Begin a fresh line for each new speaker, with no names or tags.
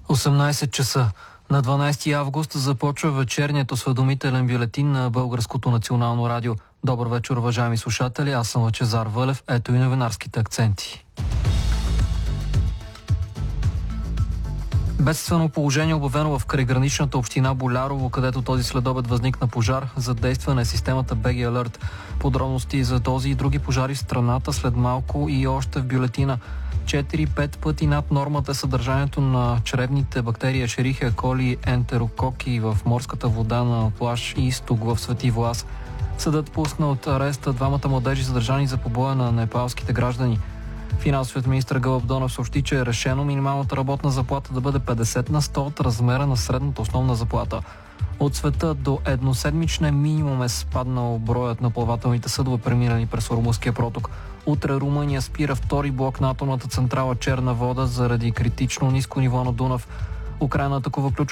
18 часа. На 12 август започва вечерният осведомителен бюлетин на Българското национално радио. Добър вечер, уважаеми слушатели. Аз съм Лъчезар Вълев. Ето и новинарските акценти. Бедствено положение обявено в крайграничната община Болярово, където този следобед възникна пожар. Задействана е системата BG Alert. Подробности за този и други пожари в страната след малко и още в бюлетина. 4-5 пъти над нормата е съдържанието на чревните бактерии Escherichia coli и ентерококи в морската вода на плаж Изток в Свети Влас. Съдът пусна от ареста двамата младежи, задържани за побоя на непалските граждани. Финансовият министър Гълъб Донев съобщи, че е решено минималната работна заплата да бъде 50 на 100 от размера на средната основна заплата. От света до едноседмичен минимум е спаднал броят на плавателните съдове, преминали през Румънския проток. Утре Румъния спира втори блок на атомната централа Черна вода заради критично ниско ниво на Дунав. Украйна атакува ключов